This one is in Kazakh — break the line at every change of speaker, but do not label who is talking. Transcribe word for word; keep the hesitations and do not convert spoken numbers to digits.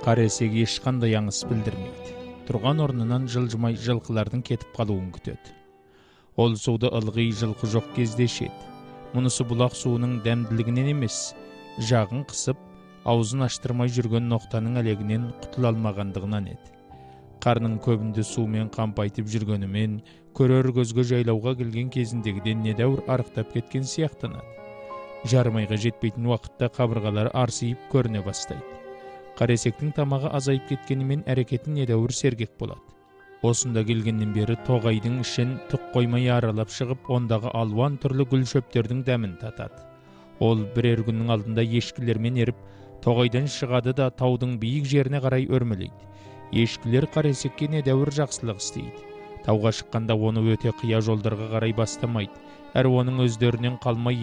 Каресек ешқандай аңыс білдірмейді. Тұрған орнынан жылжымай жылқылардың кетіп қалуын күтеді. Ол суды ылғи жылқы жоқ кезде ішеді. Мұнысы бұлақ суының дәмділігінен емес, жағын қысып, аузын аштырмай жүрген ноқтаның әлегінен құтыла алмағандығынан еді. Қарның көбінде сумен қампайтып жүргенімен, көрер көзге жайлауға келген кезіндегіден недәуір арықтап кеткен сияқтанады. Жарым айға жетпейтін уақытта қабырғалары арсиып көріне бастайды. Қаресектің тамағы азайып кеткенімен әрекетін недәуір сергек болады. Осында келгеннен бері тоғайдың ішін түк қоймай аралап шығып, ондағы алуан түрлі гүл шөптердің дәмін татады. Ол бірер күннің алдында ешкілермен еріп, тоғайдан шығады да таудың биік жеріне қарай өрмелейді. Ешкілер Қаресекке недәуір жақсылық істейді. Тауға шыққанда оны өте қия жолдарға қарай бастамайды, әрі оның өздерінен қалмай